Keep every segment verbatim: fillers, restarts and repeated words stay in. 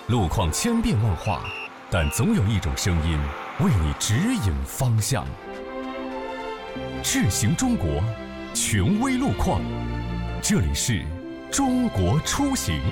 路况千变万化，但总有一种声音为你指引方向。智行中国，权威路况，这里是中国出行。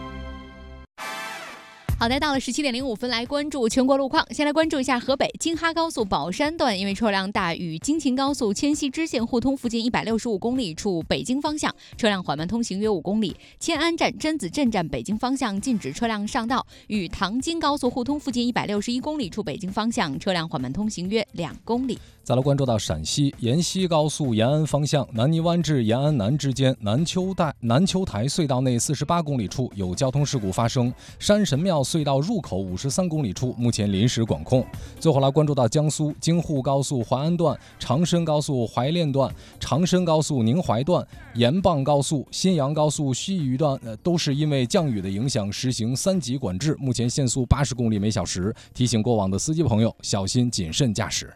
好的，到了十七点零五分，来关注全国路况。先来关注一下河北京哈高速宝山段，因为车辆大，与京秦高速迁西支线互通附近一百六十五公里处北京方向车辆缓慢通行约五公里。迁安站甄子镇站北京方向禁止车辆上道，与唐京高速互通附近一百六十一公里处北京方向车辆缓慢通行约两公里。 再来关注到陕西延西高速延安方向南泥湾至延安南之间南丘带南丘台隧道内四十八公里处有交通事故发生，山神庙隧道入口五十三公里处目前临时管控。最后来关注到江苏京沪高速淮安段、长深高速怀练段、长深高速宁淮段、盐棒高速、新阳高速西渝段、呃、都是因为降雨的影响实行三级管制，目前限速八十公里每小时，提醒过往的司机朋友小心谨慎驾驶。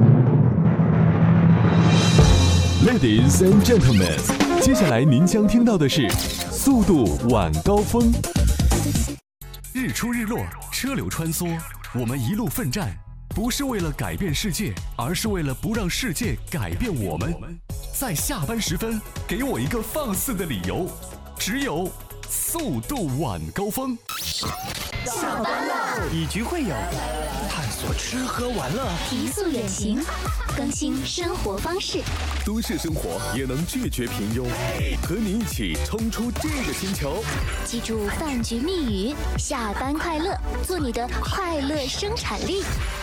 Ladies and gentlemen， 接下来您将听到的是速度晚高峰。日出日落，车流穿梭，我们一路奋战，不是为了改变世界，而是为了不让世界改变我们。在下班时分，给我一个放肆的理由，只有速度晚高峰。 下班了，以局会友，探索吃喝玩乐， 提速远行，更新生活方式。 都市生活也能拒绝平庸，和你一起冲出这个星球。 记住饭局密语：下班快乐，做你的快乐生产力。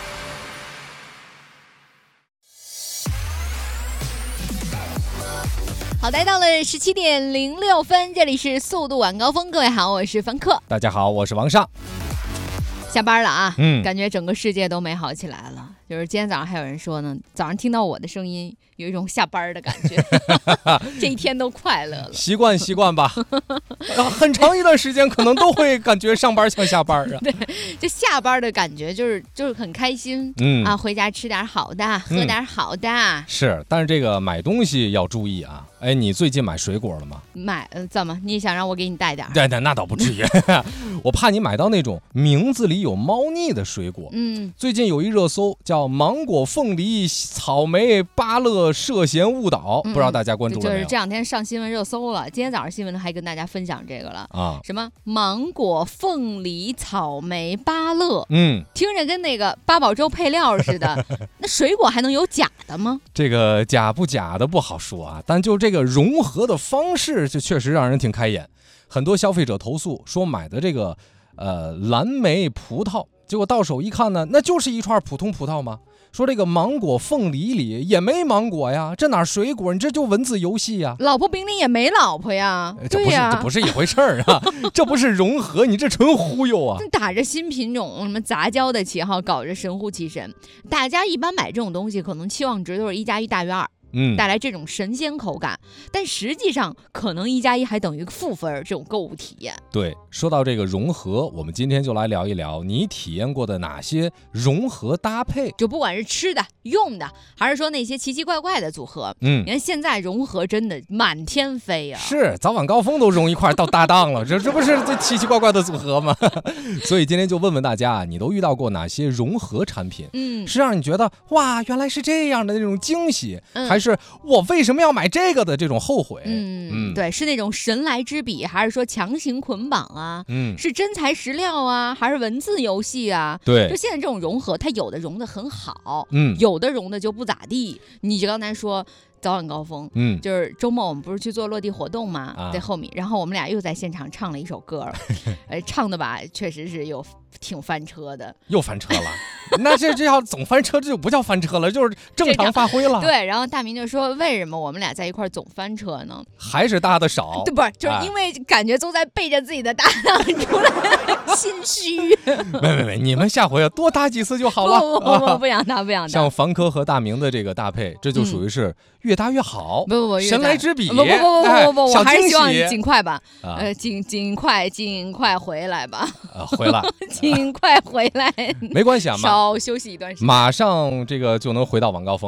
好的，到了十七点零六分，这里是速度晚高峰。各位好，我是凡客。 大家好，我是王尚。 下班了啊， 嗯， 感觉整个世界都美好起来了。就是今天早上还有人说呢，早上听到我的声音，有一种下班的感觉，这一天都快乐了。 习惯习惯吧，很长一段时间可能都会感觉上班像下班啊。 对，就下班的感觉就是就是很开心，嗯啊，回家吃点好的，喝点好的。嗯、 是，但是这个买东西要注意啊。哎，你最近买水果了吗？ 买，呃，怎么？你想让我给你带点？ 对对，那倒不至于。我怕你买到那种名字里有猫腻的水果。嗯，最近有一热搜叫芒果、凤梨、草莓、芭乐涉嫌误导，嗯、不知道大家关注了没有？ 就是这两天上新闻热搜了。今天早上新闻还跟大家分享这个了啊，什么芒果、凤梨、草莓、芭乐，嗯，听着跟那个八宝粥配料似的。那水果还能有假的吗？ 这个假不假的不好说啊，但就这个融合的方式，就确实让人挺开眼。很多消费者投诉说买的这个呃蓝莓葡萄，结果到手一看呢，那就是一串普通葡萄吗？说这个芒果凤梨里也没芒果呀，这哪水果？你这就文字游戏呀！ 老婆饼里也没老婆呀， 对呀，这不是一回事儿啊！这不是融合，你这纯忽悠啊！ 打着新品种什么杂交的旗号，搞着神乎其神。大家一般买这种东西，可能期望值都是一加一大于二。嗯，带来这种神仙口感，但实际上可能一加一还等于负分，这种购物体验。 对，说到这个融合，我们今天就来聊一聊你体验过的哪些融合搭配， 就不管是吃的、用的，还是说那些奇奇怪怪的组合。嗯，你看现在融合真的满天飞啊， 是早晚高峰都融一块到搭档了，这这不是这奇奇怪怪的组合吗？所以今天就问问大家，你都遇到过哪些融合产品？嗯，是让你觉得哇，原来是这样的那种惊喜，嗯、还是是我为什么要买这个的这种后悔？ 嗯嗯，对，是那种神来之笔，还是说强行捆绑啊？嗯，是真材实料啊，还是文字游戏啊？ 对， 就现在这种融合，它有的融的很好，嗯，有的融的就不咋地。你就刚才说早晚高峰，嗯，就是周末我们不是去做落地活动嘛，啊、在后面，然后我们俩又在现场唱了一首歌，呃，唱的吧，确实是有挺翻车的， 又翻车了。那这这要总翻车，这就不叫翻车了，就是正常发挥了。 对，然后大明就说，为什么我们俩在一块总翻车呢？ 还是搭的少， 对，不是，就是因为感觉都在背着自己的搭档出来，心虚。 没没没，你们下回多搭几次就好了。 不不不不，不想搭，不想搭。 像凡科和大明的这个搭配，这就属于是越搭越好， 不不不， 神来之笔。 不不不不不不，我还是希望你尽快吧，呃，尽尽快尽快回来吧。 呃，回来， 尽快回来。 没关系啊， 少休息一段时间， 马上这个就能回到晚高峰了。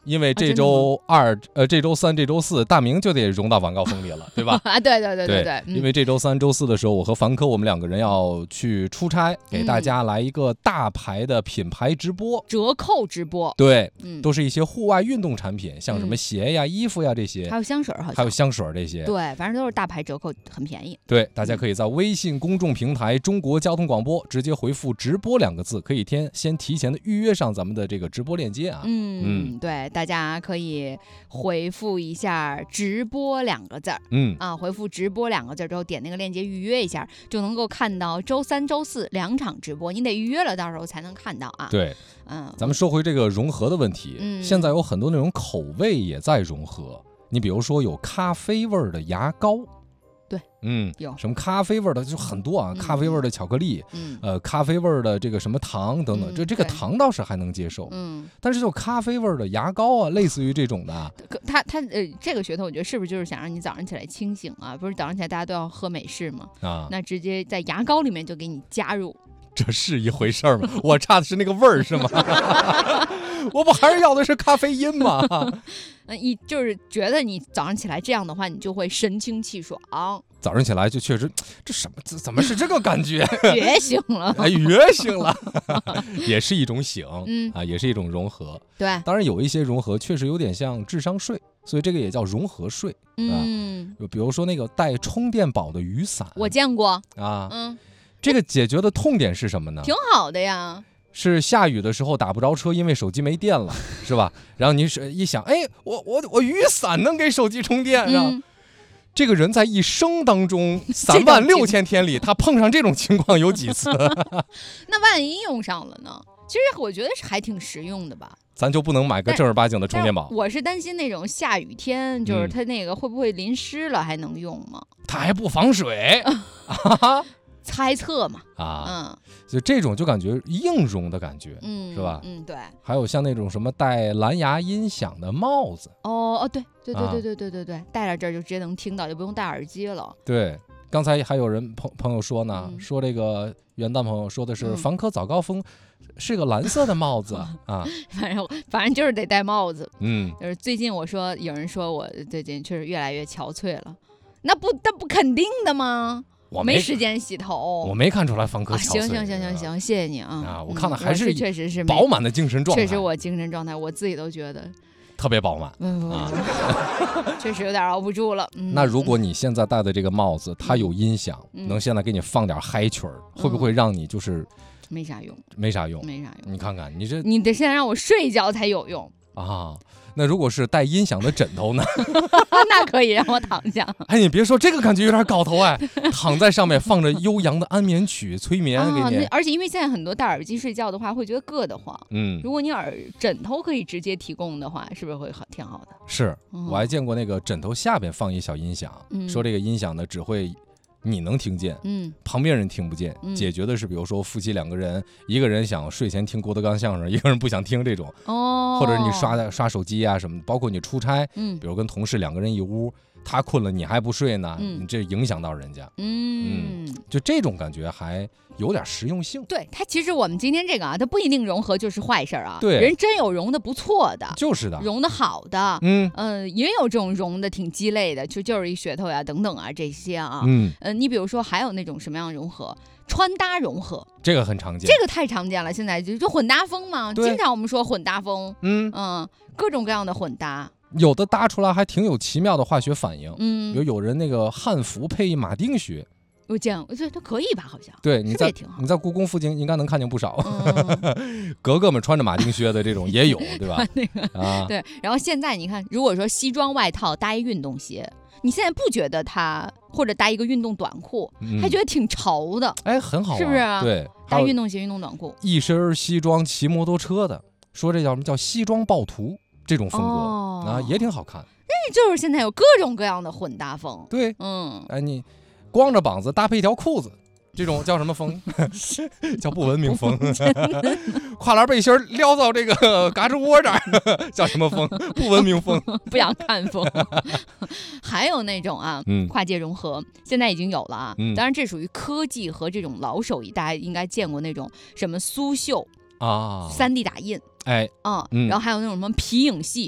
因为这周二、呃，这周三、这周四，大明就得融到晚高峰里了，对吧？ 啊，对对对对对， 因为这周三、周四的时候，我和凡科我们两个人要去出差，给大家来一个大牌的品牌直播， 折扣直播， 对， 嗯， 都是一些户外运动产品，像什么鞋呀、衣服呀这些， 还有香水，好像还有香水这些， 对，反正都是大牌折扣，很便宜。 对，大家可以在微信公众平台“中国交通广播”直接回复“直播”两个字，可以先先提前的预约上咱们的这个直播链接啊。 嗯嗯，对，大家可以回复一下“直播”两个字儿， 嗯啊，回复“直播”两个字之后，点那个链接预约一下，就能够看到周三、周四两场直播，你得预约了，到时候才能看到啊。 对， 嗯， 咱们说回这个融合的问题， 嗯， 现在有很多那种口味也在融合，你比如说有咖啡味儿的牙膏。 对， 嗯， 有什么咖啡味儿的就很多啊， 嗯、 咖啡味儿的巧克力， 嗯， 呃，咖啡味儿的这个什么糖等等， 嗯、 这这个糖倒是还能接受， 嗯， 但是就咖啡味儿的牙膏啊，类似于这种的， 它它呃这个噱头，我觉得是不是就是想让你早上起来清醒啊？不是早上起来大家都要喝美式吗？啊，那直接在牙膏里面就给你加入。 这是一回事儿吗？我差的是那个味儿是吗？我不还是要的是咖啡因吗？ 嗯，一就是觉得你早上起来这样的话，你就会神清气爽。 早上起来就确实，这什么怎么是这个感觉？ 觉醒了， 哎，觉醒了，也是一种醒， 嗯啊，也是一种融合。 对， 当然有一些融合确实有点像智商税，所以这个也叫融合税。 嗯， 啊、比如说那个带充电宝的雨伞， 我见过啊， 嗯。 这个解决的痛点是什么呢？ 挺好的呀， 是下雨的时候打不着车，因为手机没电了，是吧？然后你一想，哎，我我我雨伞能给手机充电，是吧？ 嗯、 这个人在一生当中三万六千天里，他碰上这种情况有几次？ 那万一用上了呢？其实我觉得是还挺实用的吧。 咱就不能买个正儿八经的充电宝？ 我是担心那种下雨天，就是它那个会不会淋湿了，还能用吗？ 它还不防水。 猜测嘛， 啊，嗯，就这种就感觉硬融的感觉， 嗯， 是吧？ 嗯，对。 还有像那种什么带蓝牙音响的帽子， 哦哦，对对对对对对对对，啊、戴在这儿就直接能听到，就不用戴耳机了。 对，刚才还有人朋朋友说呢， 嗯、 说这个元旦朋友说的是凡科早高峰是个蓝色的帽子、嗯、啊， 反正反正就是得戴帽子。 嗯， 就是最近我说有人说我最近确实越来越憔悴了，那不那不肯定的吗？ 我没时间洗头， 我没看出来凡科憔悴、啊。 行行行行行，谢谢你啊！ 啊，我看的还是确实是饱满的精神状态。 确实我精神状态，我自己都觉得特别饱满。 嗯啊，确实有点熬不住了。嗯、 那如果你现在戴的这个帽子，它有音响， 嗯、 能现在给你放点嗨曲儿，嗯、会不会让你就是没啥用？ 没啥用， 没啥用。 你看看，你这你得现在让我睡觉才有用啊。那如果是带音响的枕头呢？ 那可以让我躺下。 哎，你别说，这个感觉有点搞头哎！躺在上面放着悠扬的安眠曲，催眠啊、 给你。 而且因为现在很多戴耳机睡觉的话，会觉得硌得慌。 嗯， 如果你耳枕头可以直接提供的话，是不是会好挺好的？ 是， 嗯、 我还见过那个枕头下边放一小音响， 嗯、 说这个音响呢只会你能听见， 嗯， 旁边人听不见。 嗯、 解决的是，比如说夫妻两个人，一个人想睡前听郭德纲相声，一个人不想听这种。 哦， 或者你刷刷手机啊什么的，包括你出差， 嗯， 比如跟同事两个人一屋，他困了你还不睡呢， 嗯、 你这影响到人家。 嗯, 嗯，就这种感觉还有点实用性。 对，它其实我们今天这个啊，它不一定融合就是坏事啊。 对， 人真有融的不错的， 就是的， 融的好的， 嗯呃，也有这种融的挺鸡肋的，就就是一噱头呀等等啊这些啊。 嗯呃，你比如说还有那种什么样的融合？穿搭融合， 这个很常见， 这个太常见了。现在就就混搭风嘛，经常我们说混搭风， 嗯嗯，各种各样的混搭， 有的搭出来还挺有奇妙的化学反应。 嗯， 比如有人那个汉服配一马丁靴， 我见我觉得可以吧，好像对，你在挺好你在故宫附近应该能看见不少， 嗯、 格格们穿着马丁靴的这种也有，对吧？ 那个啊，对。然后现在你看，如果说西装外套搭一运动鞋。你现在不觉得它，或者搭一个运动短裤，嗯、还觉得挺潮的？ 哎，很好、啊， 是不是、啊？ 对， 搭运动鞋、运动短裤， 一身西装骑摩托车的，说这叫什么叫西装暴徒这种风格、哦、啊，也挺好看。 那就是现在有各种各样的混搭风。 对， 嗯， 哎，你光着膀子搭配一条裤子。这种叫什么风？叫不文明风。跨栏背心撩到这个嘎吱窝这儿，叫什么风？不文明风。 不想看风。还有那种啊，嗯、跨界融合，现在已经有了啊。嗯、当然，这属于科技和这种老手艺，大家应该见过那种什么苏绣啊， 三 D 打印。 哎， 啊、嗯，然后还有那种什么皮影戏，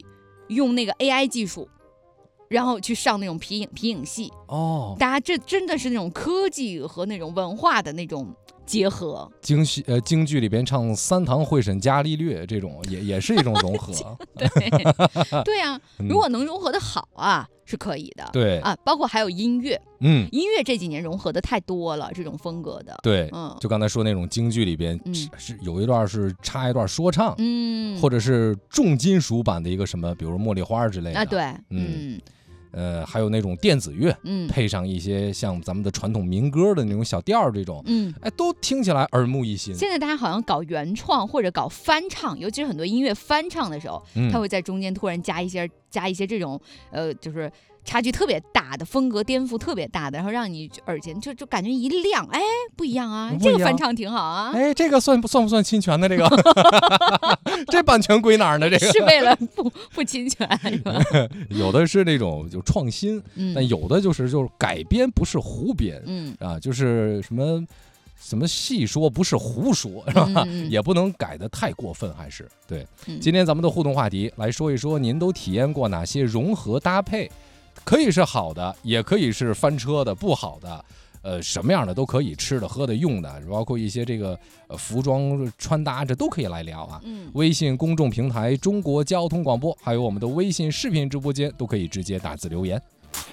用那个 A I 技术，然后去上那种皮影皮影戏哦， 大家这真的是那种科技和那种文化的那种结合。 京戏呃京剧里边唱三堂会审伽利略这种也也是一种融合。 对对啊，如果能融合的好啊，是可以的。 对啊，包括还有音乐， 嗯， 音乐这几年融合的太多了，这种风格的。 对， 嗯， 就刚才说那种京剧里边、 嗯、 是有一段是插一段说唱， 嗯， 或者是重金属版的一个什么，比如茉莉花之类的。 啊，对， 嗯。嗯呃，还有那种电子乐， 嗯， 配上一些像咱们的传统民歌的那种小调，这种， 嗯， 哎，都听起来耳目一新。 现在大家好像搞原创或者搞翻唱，尤其是很多音乐翻唱的时候， 嗯、 他会在中间突然加一些加一些这种，呃，就是差距特别大的风格颠覆特别大的，然后让你耳前就就感觉一亮，哎，不一样啊，这个翻唱挺好啊。 哎，这个算不算不算侵权的？这个这版权归哪儿呢？这个是为了不不侵权是吧？ 有的是那种就创新， 嗯、 但有的就是就是改编，不是胡编， 嗯啊，就是什么什么细说不是胡说，是吧？ 嗯、 也不能改得太过分，还是对。 嗯、 今天咱们的互动话题来说一说，您都体验过哪些融合搭配？可以是好的，也可以是翻车的，不好的，呃，什么样的都可以，吃的、喝的、用的，包括一些这个呃服装穿搭，这都可以来聊啊。 嗯， 微信公众平台中国交通广播，还有我们的微信视频直播间，都可以直接打字留言。